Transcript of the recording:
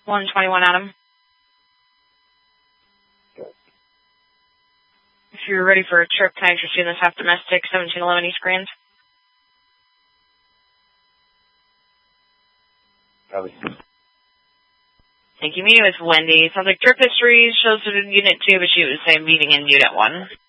121 Adam. If you're ready for a trip, can I interest you in this half domestic 1711 East Grand? Probably. Thank you. Meeting with Wendy. Sounds like trip history shows it in Unit 2, but she was saying meeting in Unit 1.